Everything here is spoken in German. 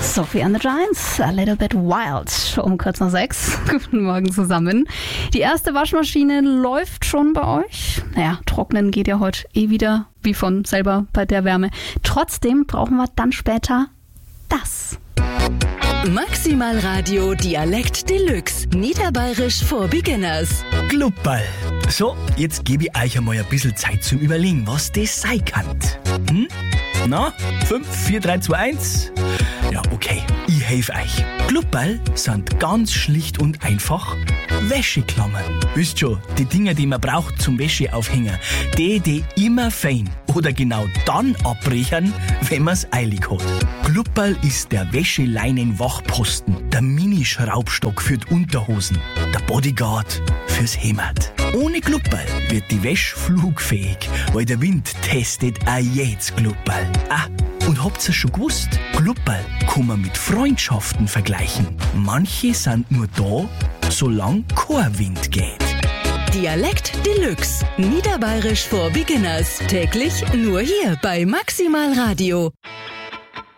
Sophie and the Giants, A Little Bit Wild, um kurz nach 6. Guten Morgen zusammen. Die erste Waschmaschine läuft schon bei euch. Naja, trocknen geht ja heute wieder, wie von selber bei der Wärme. Trotzdem brauchen wir dann später das. Maximal Radio Dialekt Deluxe. Niederbayerisch for Beginners. Glupperl. So, jetzt gebe ich euch einmal ein bisschen Zeit zum Überlegen, was das sein kann. Na, 5, 4, 3, 2, 1. Ja, okay, ich helfe euch. Glupperl sind ganz schlicht und einfach Wäscheklammern. Wisst schon, die Dinger, die man braucht zum Wäsche aufhängen, die immer fein oder genau dann abbrechen, wenn man's eilig hat. Glupperl ist der Wäscheleinen-Wachposten, der Mini-Schraubstock für die Unterhosen, der Bodyguard fürs Hemd. Ohne Glupperl wird die Wäsche flugfähig, weil der Wind testet auch jedes Glupperl. Und habt ihr schon gewusst? Glupperl kann man mit Freundschaften vergleichen. Manche sind nur da, solange kein Wind geht. Dialekt Deluxe. Niederbayerisch for Beginners. Täglich nur hier bei Maximal Radio.